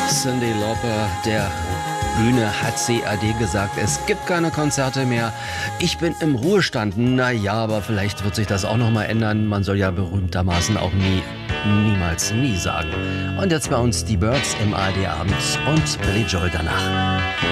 Cyndi Lauper, der Bühne hat CAD gesagt, es gibt keine Konzerte mehr. Ich bin im Ruhestand. Naja, aber vielleicht wird sich das auch noch mal ändern. Man soll ja berühmtermaßen auch niemals nie sagen. Und jetzt bei uns die Birds im ARD Abend und Billy Joel danach.